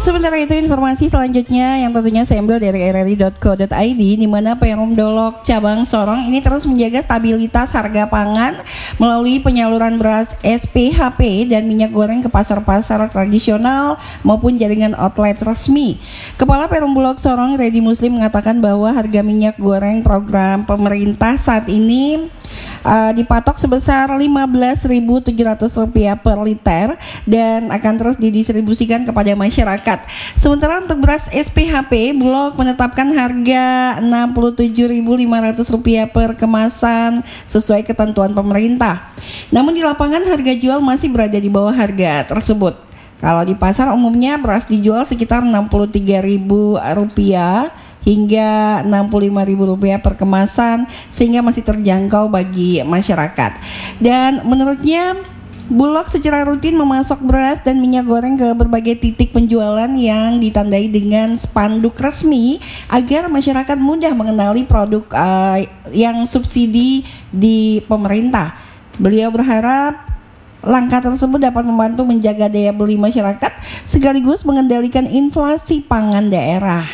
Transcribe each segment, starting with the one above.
Sementara itu informasi selanjutnya yang tentunya saya ambil dari rri.co.id, di mana Perum Dolok cabang Sorong ini terus menjaga stabilitas harga pangan melalui penyaluran beras SPHP dan minyak goreng ke pasar-pasar tradisional maupun jaringan outlet resmi. Kepala Perum Bulog Sorong Reddy Muslim mengatakan bahwa harga minyak goreng program pemerintah saat ini dipatok sebesar Rp15.700 per liter dan akan terus didistribusikan kepada masyarakat. Sementara untuk beras SPHP, Bulog menetapkan harga Rp67.500 per kemasan sesuai ketentuan pemerintah. Namun di lapangan harga jual masih berada di bawah harga tersebut. Kalau di pasar umumnya beras dijual sekitar Rp63.000 hingga Rp65.000 per kemasan, sehingga masih terjangkau bagi masyarakat. Dan menurutnya Bulog secara rutin memasok beras dan minyak goreng ke berbagai titik penjualan yang ditandai dengan spanduk resmi agar masyarakat mudah mengenali produk yang subsidi di pemerintah. Beliau berharap langkah tersebut dapat membantu menjaga daya beli masyarakat sekaligus mengendalikan inflasi pangan daerah.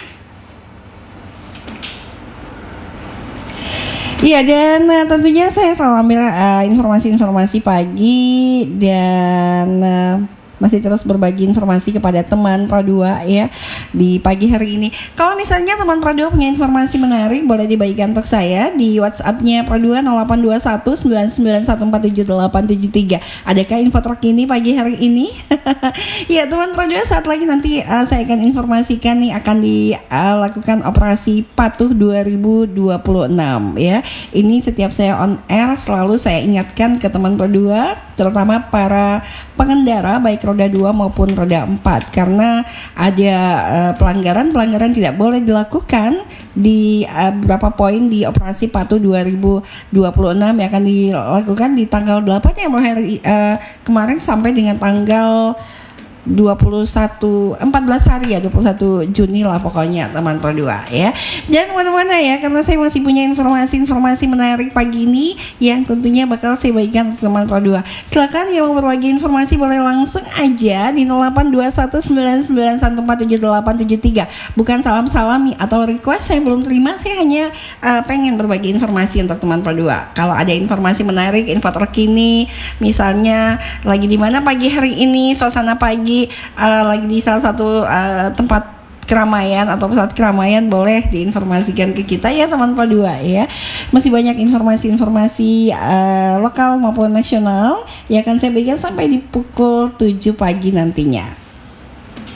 Iya, dan tentunya saya selalu ambil informasi-informasi pagi dan masih terus berbagi informasi kepada teman Pro 2 ya di pagi hari ini. Kalau misalnya teman Pro 2 punya informasi menarik, boleh dibagikan untuk saya di WhatsApp-nya Pro 2 082199147873. Adakah info terkini pagi hari ini? Ya, teman Pro 2, saat lagi nanti saya akan informasikan nih akan dilakukan operasi patuh 2026 ya. Ini setiap saya on air selalu saya ingatkan ke teman Pro 2, terutama para pengendara baik roda 2 maupun roda 4, karena ada pelanggaran tidak boleh dilakukan di beberapa poin di operasi patuh 2026 yang akan dilakukan di tanggal 8 ya kemarin sampai dengan tanggal 14 hari ya, 21 Juni lah pokoknya teman Pro 2 ya. Jangan kemana-mana ya, karena saya masih punya informasi menarik pagi ini yang tentunya bakal saya bagikan untuk teman Pro 2. Silakan yang mau berbagi informasi boleh langsung aja di 082199147873. Bukan salam-salam atau request, saya belum terima, saya hanya pengen berbagi informasi untuk teman Pro 2. Kalau ada informasi menarik, info terkini, misalnya lagi di mana pagi hari ini, suasana pagi lagi di salah satu tempat keramaian atau pusat keramaian, boleh diinformasikan ke kita ya teman Pro 2 ya. Masih banyak informasi lokal maupun nasional yang akan saya berikan sampai di pukul 7 pagi nantinya.